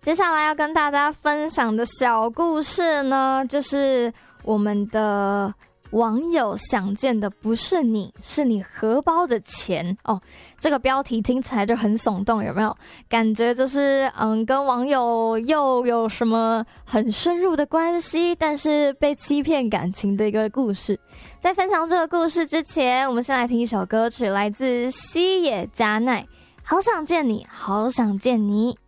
接下来要跟大家分享的小故事呢，就是我们的网友想见的不是你，是你荷包的钱哦。这个标题听起来就很耸动，有没有？感觉就是跟网友又有什么很深入的关系，但是被欺骗感情的一个故事。在分享这个故事之前，我们先来听一首歌曲，来自西野加奈，好想见你，好想见你。